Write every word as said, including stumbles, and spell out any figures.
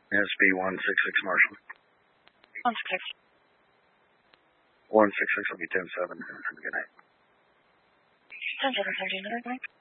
S B one six six Marshall. one six six. one six six will be ten seven. Have a good night. ten seven, seventeen,